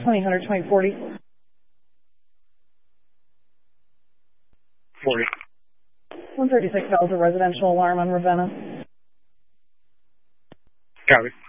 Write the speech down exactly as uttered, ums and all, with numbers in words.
twenty, one hundred twenty, forty. forty. one thirty-six Delta residential alarm on Ravenna. Copy.